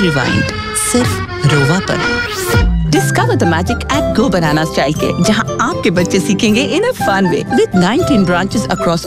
Rewind सिर्फ रोवा पर। Discover the magic at Go Banana Childcare, जहां आपके बच्चे सीखेंगे in a fun way with 19 branches across